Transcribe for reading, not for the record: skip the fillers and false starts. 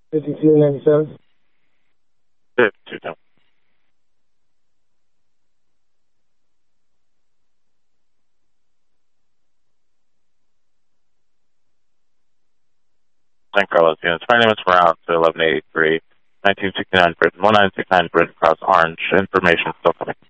5297. 52. San Carlos units. My name is Brown to 1183, 1969 Britain, 1969 Britain Cross Orange. Information still coming.